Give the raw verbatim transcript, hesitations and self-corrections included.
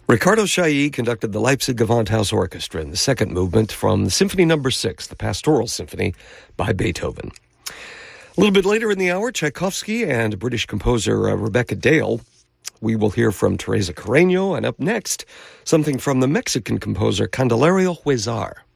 Ricardo Chailly conducted the Leipzig Gewandhaus Orchestra in the second movement from Symphony Number Six, the Pastoral Symphony by Beethoven. A little bit later in the hour, Tchaikovsky and British composer uh, Rebecca Dale. We will hear from Teresa Carreño, and up next, something from the Mexican composer Candelario Huizar.